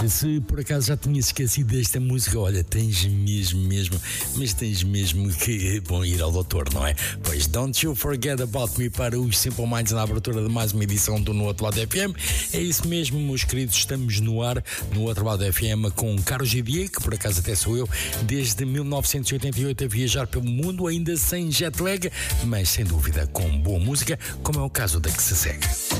Se por acaso já tinha esquecido desta música, olha, tens mesmo que bom ir ao doutor, não é? Pois Don't You Forget About Me para os Simple Minds na abertura de mais uma edição do No Outro Lado FM. É isso mesmo, meus queridos, estamos no ar, no Outro Lado FM, com Carlos Gidier, que por acaso até sou eu, desde 1988 a viajar pelo mundo, ainda sem jet lag, mas sem dúvida com boa música, como é o caso da que se segue.